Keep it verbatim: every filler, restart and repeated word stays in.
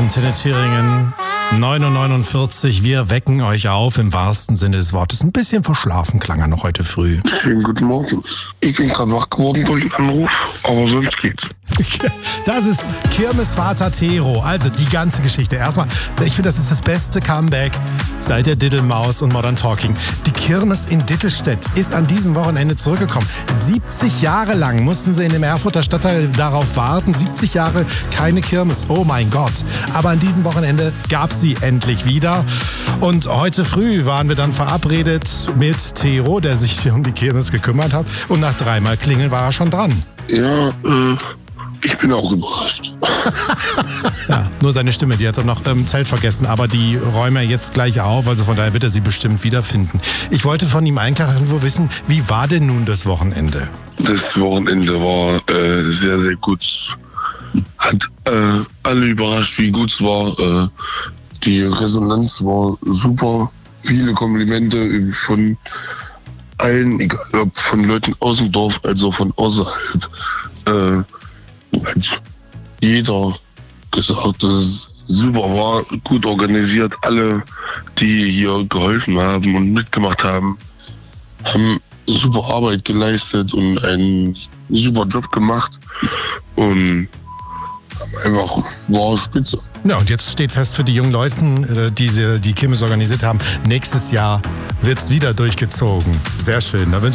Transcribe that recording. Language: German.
Antenne Thüringen, neun Uhr neunundvierzig. Wir wecken euch auf im wahrsten Sinne des Wortes. Ein bisschen verschlafen klang er noch heute früh. Schönen guten Morgen. Ich bin gerade wach geworden durch den Anruf, aber sonst geht's. Das ist Kirmesvater Tero. Also die ganze Geschichte. Erstmal, ich finde, das ist das beste Comeback seit der Diddelmaus und Modern Talking. Die Kirmes in Dittelstedt ist an diesem Wochenende zurückgekommen. siebzig Jahre lang mussten sie in dem Erfurter Stadtteil darauf warten. siebzig Jahre keine Kirmes. Oh mein Gott. Aber an diesem Wochenende gab es sie endlich wieder. Und heute früh waren wir dann verabredet mit Tero, der sich um die Kirmes gekümmert hat. Und nach dreimal Klingeln war er schon dran. Ja, äh, ich bin auch überrascht. Ja, nur seine Stimme, die hat er noch im Zelt vergessen, aber die räumen wir jetzt gleich auf, also von daher wird er sie bestimmt wiederfinden. Ich wollte von ihm eigentlich nur wissen, wie war denn nun das Wochenende? Das Wochenende war äh, sehr, sehr gut. Hat äh, alle überrascht, wie gut es war. Äh, die Resonanz war super. Viele Komplimente von allen, egal ob von Leuten aus dem Dorf als auch von außerhalb. Äh, hat jeder gesagt, dass es super war, gut organisiert. Alle, die hier geholfen haben und mitgemacht haben, haben super Arbeit geleistet und einen super Job gemacht und einfach war spitze. Ja, und jetzt steht fest für die jungen Leute, die die Kirmes organisiert haben, nächstes Jahr wird's wieder durchgezogen. Sehr schön. Da wünsche